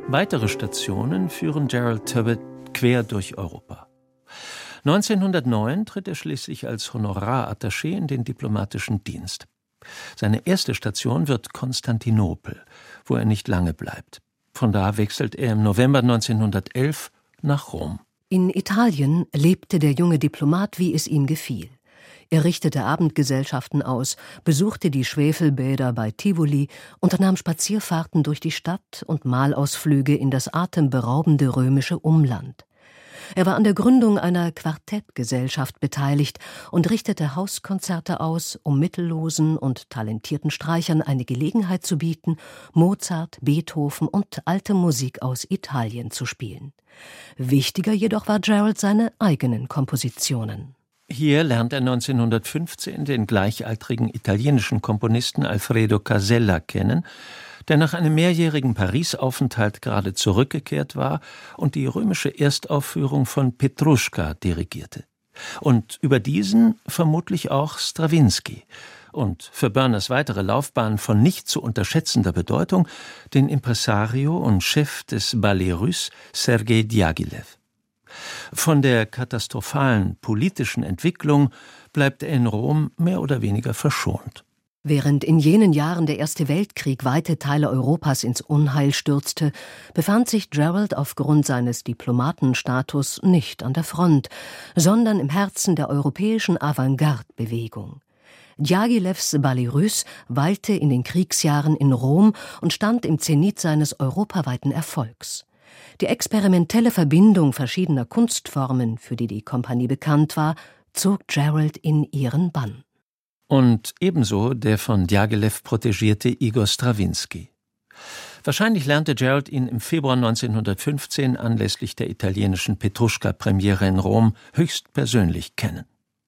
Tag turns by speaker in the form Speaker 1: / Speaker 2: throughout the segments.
Speaker 1: Weitere Stationen führen Gerald Turbot quer durch Europa. 1909 tritt er schließlich als Honorarattaché in den diplomatischen Dienst. Seine erste Station wird Konstantinopel, wo er nicht lange bleibt. Von da wechselt er im November 1911 nach Rom.
Speaker 2: In Italien lebte der junge Diplomat, wie es ihm gefiel. Er richtete Abendgesellschaften aus, besuchte die Schwefelbäder bei Tivoli, unternahm Spazierfahrten durch die Stadt und Malausflüge in das atemberaubende römische Umland. Er war an der Gründung einer Quartettgesellschaft beteiligt und richtete Hauskonzerte aus, um mittellosen und talentierten Streichern eine Gelegenheit zu bieten, Mozart, Beethoven und alte Musik aus Italien zu spielen. Wichtiger jedoch war Gerald seine eigenen Kompositionen.
Speaker 1: Hier lernt er 1915 den gleichaltrigen italienischen Komponisten Alfredo Casella kennen, der nach einem mehrjährigen Paris-Aufenthalt gerade zurückgekehrt war und die römische Erstaufführung von Petruschka dirigierte. Und über diesen vermutlich auch Strawinsky. Und für Börners weitere Laufbahn von nicht zu unterschätzender Bedeutung den Impresario und Chef des Ballet Russe Sergei Diaghilev. Von der katastrophalen politischen Entwicklung bleibt er in Rom mehr oder weniger verschont.
Speaker 2: Während in jenen Jahren der Erste Weltkrieg weite Teile Europas ins Unheil stürzte, befand sich Gerald aufgrund seines Diplomatenstatus nicht an der Front, sondern im Herzen der europäischen Avantgarde-Bewegung. Diaghilevs Ballet Russe weilte in den Kriegsjahren in Rom und stand im Zenit seines europaweiten Erfolgs. Die experimentelle Verbindung verschiedener Kunstformen, für die die Kompanie bekannt war, zog Gerald in ihren Bann.
Speaker 1: Und ebenso der von Diaghilev protegierte Igor Strawinsky. Wahrscheinlich lernte Gerald ihn im Februar 1915 anlässlich der italienischen Petruschka-Premiere in Rom höchst persönlich kennen.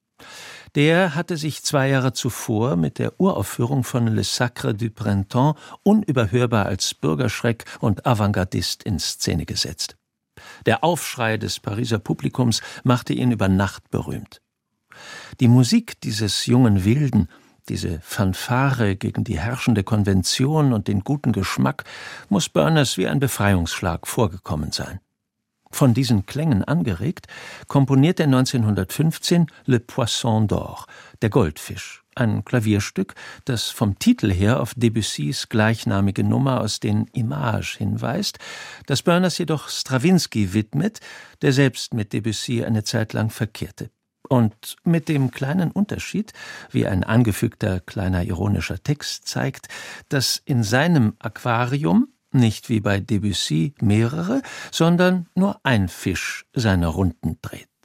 Speaker 1: Der hatte sich 2 Jahre zuvor mit der Uraufführung von Le Sacre du Printemps unüberhörbar als Bürgerschreck und Avantgardist in Szene gesetzt. Der Aufschrei des Pariser Publikums machte ihn über Nacht berühmt. Die Musik dieses jungen Wilden, diese Fanfare gegen die herrschende Konvention und den guten Geschmack, muss Berners wie ein Befreiungsschlag vorgekommen sein. Von diesen Klängen angeregt, komponiert er 1915 Le Poisson d'Or, der Goldfisch, ein Klavierstück, das vom Titel her auf Debussys gleichnamige Nummer aus den Images hinweist, das Berners jedoch Strawinsky widmet, der selbst mit Debussy eine Zeit lang verkehrte. Und mit dem kleinen Unterschied, wie ein angefügter kleiner ironischer Text zeigt, dass in seinem Aquarium nicht wie bei Debussy mehrere, sondern nur ein Fisch seine Runden dreht.